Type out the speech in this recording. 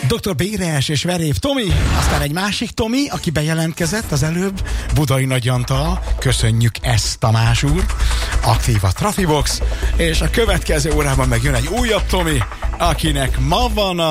Dr. Béres és Verév Tomi, aztán egy másik Tomi, aki bejelentkezett az előbb, Budai Nagy Antal, köszönjük ezt, Tamás úr, aktív a Trafibox, és a következő órában megjön egy újabb Tomi, akinek ma van